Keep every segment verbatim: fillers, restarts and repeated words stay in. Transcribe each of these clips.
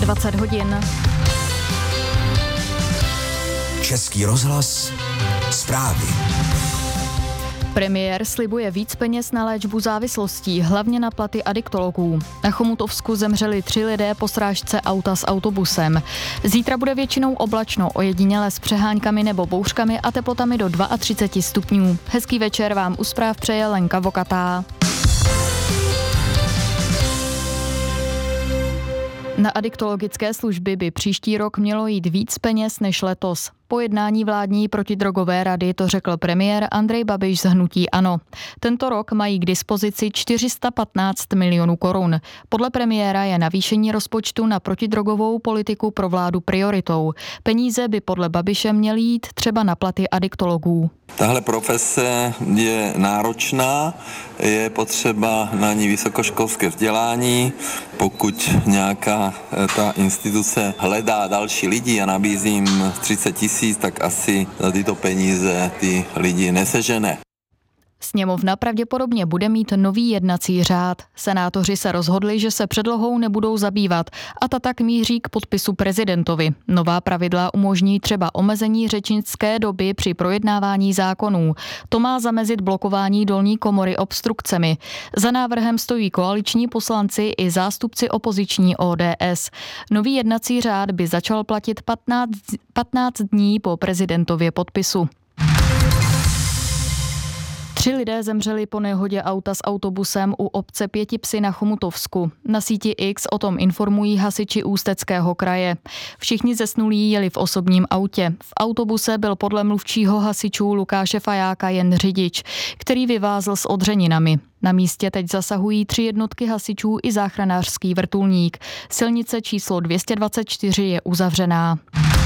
dvacet hodin. Český rozhlas, zprávy. Premiér slibuje víc peněz na léčbu závislostí, hlavně na platy adiktologů. Na Chomutovsku zemřeli tři lidé po srážce auta s autobusem. Zítra bude většinou oblačno, ojediněle s přeháňkami nebo bouřkami a teplotami do třicet dva stupňů. Hezký večer vám u zpráv přeje Lenka Vokatá. Na adiktologické služby by příští rok mělo jít víc peněz než letos. Po jednání vládní protidrogové rady to řekl premiér Andrej Babiš z hnutí ANO. Tento rok mají k dispozici čtyři sta patnáct milionů korun. Podle premiéra je navýšení rozpočtu na protidrogovou politiku pro vládu prioritou. Peníze by podle Babiše měly jít třeba na platy adiktologů. Tahle profese je náročná, je potřeba na ní vysokoškolské vzdělání. Pokud nějaká ta instituce hledá další lidi a nabízí jim třicet tisíc, tak asi za tyto peníze ty lidi nesežene. Sněmovna pravděpodobně bude mít nový jednací řád. Senátoři se rozhodli, že se předlohou nebudou zabývat a ta tak míří k podpisu prezidentovi. Nová pravidla umožní třeba omezení řečnické doby při projednávání zákonů. To má zamezit blokování dolní komory obstrukcemi. Za návrhem stojí koaliční poslanci i zástupci opoziční O D S. Nový jednací řád by začal platit patnáct dní po prezidentově podpisu. Tři lidé zemřeli po nehodě auta s autobusem u obce Pětipsy na Chomutovsku. Na síti X o tom informují hasiči Ústeckého kraje. Všichni zesnulí jeli v osobním autě. V autobuse byl podle mluvčího hasičů Lukáše Fajáka jen řidič, který vyvázl s odřeninami. Na místě teď zasahují tři jednotky hasičů i záchranářský vrtulník. Silnice číslo dvě stě dvacet čtyři je uzavřená.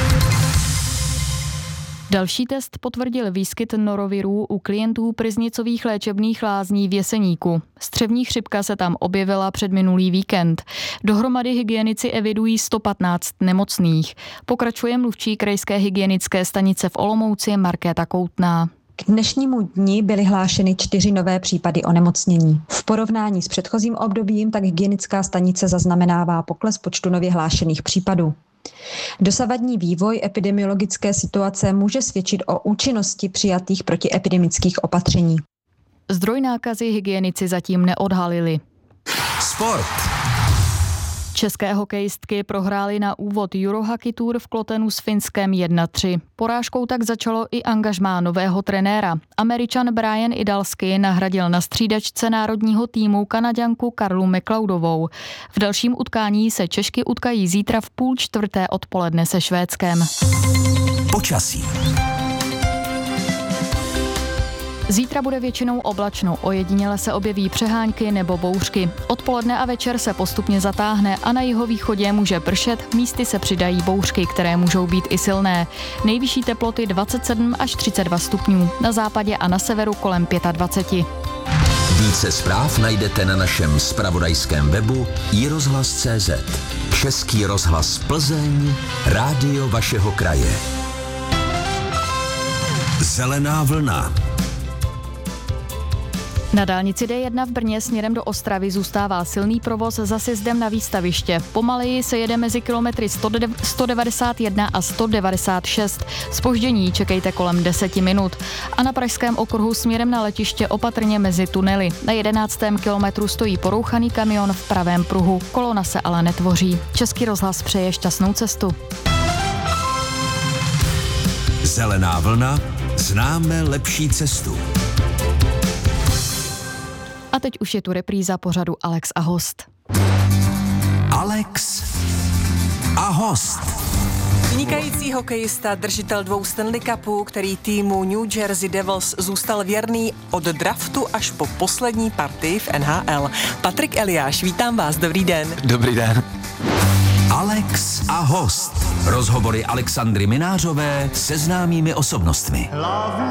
Další test potvrdil výskyt norovirů u klientů Pryznicových léčebných lázní v Jeseníku. Střevní chřipka se tam objevila před minulý víkend. Dohromady hygienici evidují sto patnáct nemocných. Pokračuje mluvčí krajské hygienické stanice v Olomouci Markéta Koutná. K dnešnímu dni byly hlášeny čtyři nové případy onemocnění. V porovnání s předchozím obdobím tak hygienická stanice zaznamenává pokles počtu nově hlášených případů. Dosavadní vývoj epidemiologické situace může svědčit o účinnosti přijatých protiepidemických opatření. Zdroj nákazy hygienici zatím neodhalili. Sport. České hokejistky prohrály na úvod Eurohockey Tour v Klotenu s Finskem jedna tři. Porážkou tak začalo i angažmá nového trenéra. Američan Brian Idalsky nahradil na střídačce národního týmu Kanaďanku Karlu McLeodovou. V dalším utkání se Češky utkají zítra v půl čtvrté odpoledne se Švédskem. Počasí. Zítra bude většinou oblačno, ojediněle se objeví přehánky nebo bouřky. Odpoledne a večer se postupně zatáhne a na jihovýchodě může pršet, místy se přidají bouřky, které můžou být i silné. Nejvyšší teploty dvacet sedm až třicet dva stupňů, na západě a na severu kolem dvacet pět. Více zpráv najdete na našem zpravodajském webu i rozhlas tečka cé zet. Český rozhlas Plzeň, rádio vašeho kraje. Zelená vlna. Na dálnici D jedna v Brně směrem do Ostravy zůstává silný provoz za sjezdem na výstaviště. Pomaleji se jede mezi kilometry sto devadesát jedna a sto devadesát šest. Zpoždění čekejte kolem deset minut. A na pražském okruhu směrem na letiště opatrně mezi tunely. Na jedenáctém kilometru stojí porouchaný kamion v pravém pruhu. Kolona se ale netvoří. Český rozhlas přeje šťastnou cestu. Zelená vlna. Známe lepší cestu. A teď už je tu repríza pořadu Alex a host. Alex a host. Vynikající hokejista, držitel dvou Stanley Cupů, který týmu New Jersey Devils zůstal věrný od draftu až po poslední partii v N H L. Patrik Eliáš, vítám vás, dobrý den. Dobrý den. Alex a host. Rozhovory Alexandry Minářové se známými osobnostmi.